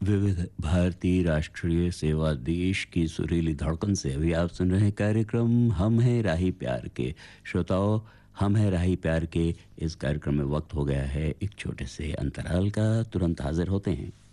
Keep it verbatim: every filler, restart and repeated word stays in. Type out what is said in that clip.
विविध भारती राष्ट्रीय सेवा देश की सुरीली धड़कन से अभी आप सुन रहे हैं कार्यक्रम हम हैं राही प्यार के। श्रोताओं, हम हैं राही प्यार के इस कार्यक्रम में वक्त हो गया है एक छोटे से अंतराल का। तुरंत हाजिर होते हैं।